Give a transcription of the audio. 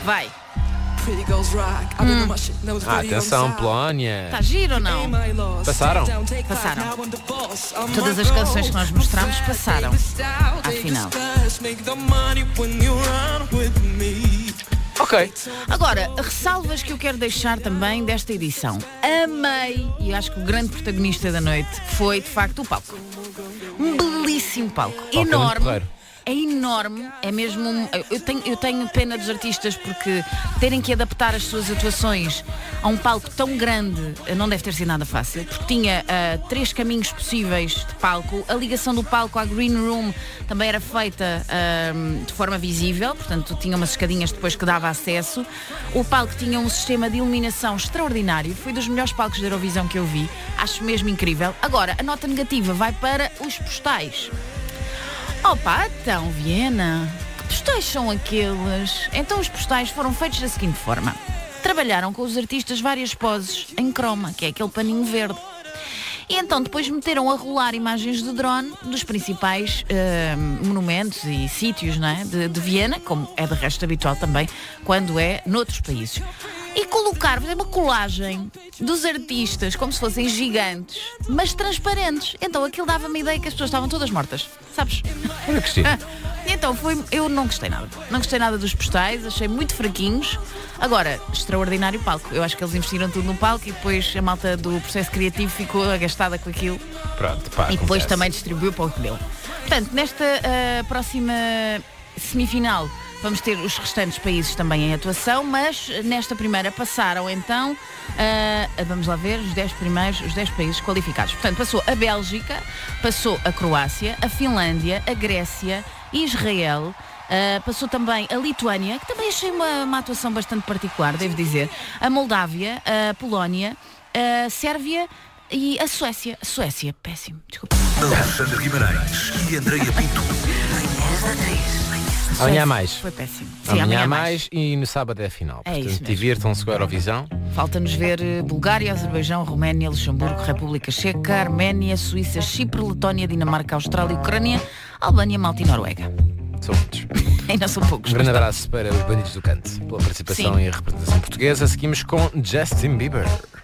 Vai. Atenção, Polónia. Está giro ou não? Passaram? Passaram. Todas as canções que nós mostramos passaram à final. Ok. Agora, ressalvas que eu quero deixar também desta edição. Amei, e acho que o grande protagonista da noite foi, de facto, o palco. Um belíssimo palco. Enorme. É enorme, é mesmo. Eu tenho pena dos artistas porque terem que adaptar as suas atuações a um palco tão grande não deve ter sido nada fácil, porque tinha 3 caminhos possíveis de palco. A ligação do palco à Green Room também era feita de forma visível, portanto tinha umas escadinhas depois que dava acesso. O palco tinha um sistema de iluminação extraordinário, foi dos melhores palcos da Eurovisão que eu vi, acho mesmo incrível. Agora, a nota negativa vai para os postais. Opa, então, Viena, que postais são aqueles? Então os postais foram feitos da seguinte forma. Trabalharam com os artistas várias poses em croma, que é aquele paninho verde. E então depois meteram a rolar imagens de drone dos principais monumentos e sítios, não é? de Viena, como é de resto habitual também, quando é noutros países. E colocar, fazer uma colagem dos artistas como se fossem gigantes, mas transparentes. Então aquilo dava-me a ideia que as pessoas estavam todas mortas, sabes? Olha que estilo. Então eu não gostei nada. Não gostei nada dos postais, achei muito fraquinhos. Agora, extraordinário palco. Eu acho que eles investiram tudo no palco e depois a malta do processo criativo ficou agastada com aquilo. Pronto, pá, e depois acontece. também distribuiu para o que deu. Portanto, nesta próxima semifinal vamos ter os restantes países também em atuação, mas nesta primeira passaram então, vamos lá ver, os 10 países qualificados. Portanto, passou a Bélgica, passou a Croácia, a Finlândia, a Grécia, Israel, passou também a Lituânia, que também achei uma atuação bastante particular, devo dizer, a Moldávia, a Polónia, a Sérvia e a Suécia. A Suécia, péssimo, desculpa. Alexandre Guimarães e Andreia Pinto. Amanhã há mais. Foi péssimo. Sim, Amanhã há mais e no sábado é a final. É isso Portanto, mesmo. divirtam-se com a Eurovisão. Falta-nos ver Bulgária, Azerbaijão, Roménia, Luxemburgo, República Checa, Arménia, Suíça, Chipre, Letónia, Dinamarca, Austrália, Ucrânia, Albânia, Malta e Noruega. São muitos. Ainda são poucos. Um grande mas abraço para os Bandidos do Canto pela participação Sim. e a representação portuguesa. Seguimos com Justin Bieber.